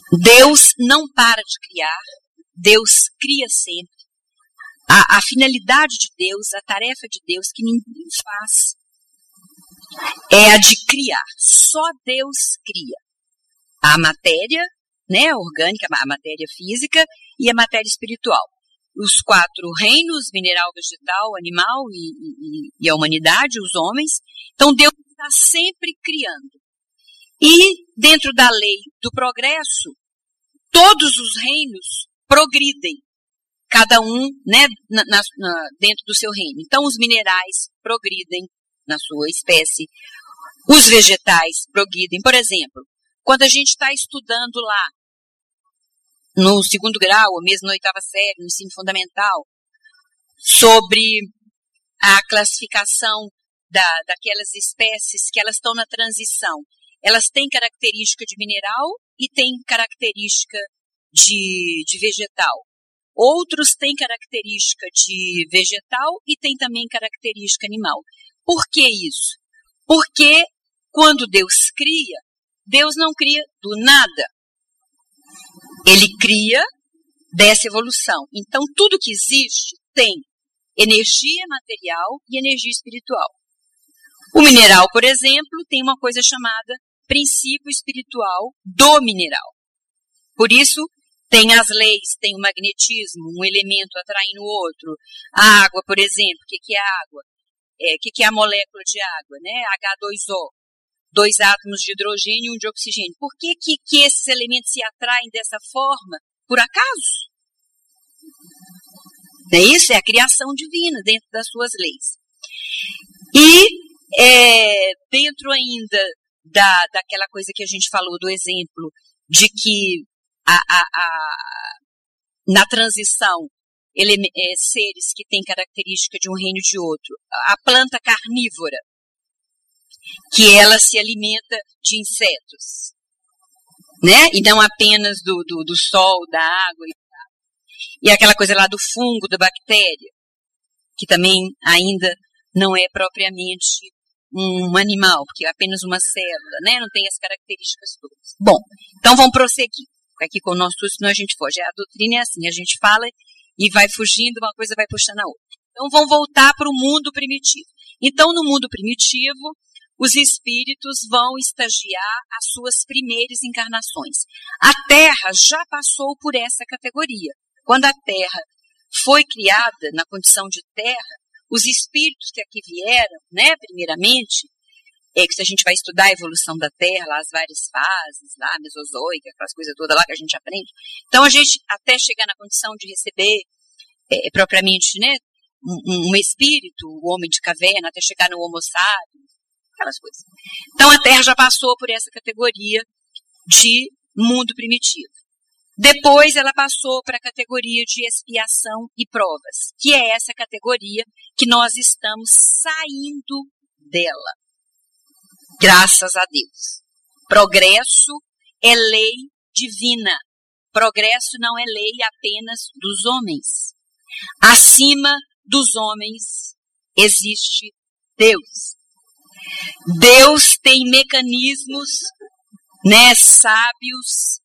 Deus não para de criar, Deus cria sempre. A finalidade de Deus, a tarefa de Deus que ninguém faz, é a de criar. Só Deus cria. A matéria, né, orgânica, a matéria física e a matéria espiritual. Os 4 reinos, mineral, vegetal, animal e a humanidade, os homens. Então Deus está sempre criando. E dentro da lei do progresso, todos os reinos progridem. Cada um, né, dentro do seu reino. Então os minerais progridem na sua espécie. Os vegetais progridem. Por exemplo, quando a gente está estudando lá, no 2º grau, ou mesmo na 8ª série, no ensino fundamental, sobre a classificação daquelas espécies que elas estão na transição. Elas têm característica de mineral e têm característica de vegetal. Outros têm característica de vegetal e têm também característica animal. Por que isso? Porque quando Deus cria, Deus não cria do nada. Ele cria dessa evolução. Então, tudo que existe tem energia material e energia espiritual. O mineral, por exemplo, tem uma coisa chamada princípio espiritual do mineral. Por isso, tem as leis, tem o magnetismo, um elemento atraindo o outro. A água, por exemplo, o que é a água? O que é a molécula de água? Né? H2O. 2 átomos de hidrogênio e 1 de oxigênio. Por que esses elementos se atraem dessa forma? Por acaso? Não é isso? É a criação divina dentro das suas leis. E dentro ainda daquela coisa que a gente falou do exemplo de que na transição seres que têm característica de um reino e de outro. A planta carnívora, que ela se alimenta de insetos, né? E não apenas do sol, da água. E aquela coisa lá do fungo, da bactéria, que também ainda não é propriamente um animal, porque é apenas uma célula, né? Não tem as características todas. Bom, então vamos prosseguir. Aqui com o nosso estudo, senão a gente foge. A doutrina é assim, a gente fala e vai fugindo, uma coisa vai puxando a outra. Então vamos voltar para o mundo primitivo. Então, no mundo primitivo, os espíritos vão estagiar as suas primeiras encarnações. A Terra já passou por essa categoria. Quando a Terra foi criada na condição de Terra, os espíritos que aqui vieram, né, primeiramente, que se a gente vai estudar a evolução da Terra, lá, as várias fases, lá, mesozoica, aquelas coisas todas lá que a gente aprende. Então, a gente, até chegar na condição de receber, propriamente, né, um espírito, o homem de caverna, até chegar no Homo sapiens, aquelas coisas. Então, a Terra já passou por essa categoria de mundo primitivo. Depois, ela passou para a categoria de expiação e provas, que é essa categoria que nós estamos saindo dela. Graças a Deus. Progresso é lei divina. Progresso não é lei apenas dos homens. Acima dos homens existe Deus. Deus tem mecanismos, né, sábios,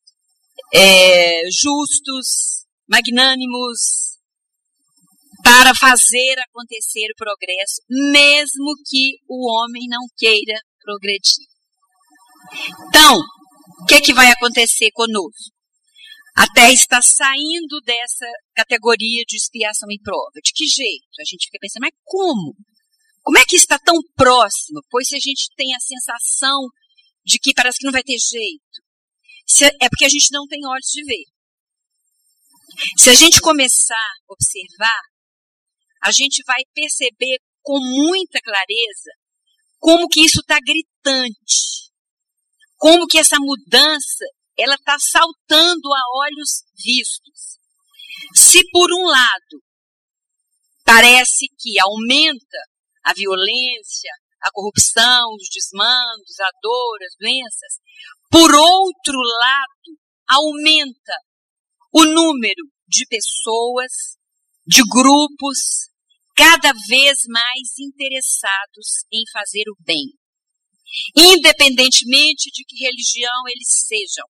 justos, magnânimos, para fazer acontecer o progresso, mesmo que o homem não queira progredir. Então, o que vai acontecer conosco? A Terra está saindo dessa categoria de expiação e prova. De que jeito? A gente fica pensando, mas como? Como é que está tão próximo? Pois se a gente tem a sensação de que parece que não vai ter jeito, é porque a gente não tem olhos de ver. Se a gente começar a observar, a gente vai perceber com muita clareza como que isso está gritante, como que essa mudança ela está saltando a olhos vistos. Se por um lado parece que aumenta a violência, a corrupção, os desmandos, a dor, as doenças, por outro lado aumenta o número de pessoas, de grupos, cada vez mais interessados em fazer o bem, independentemente de que religião eles sejam.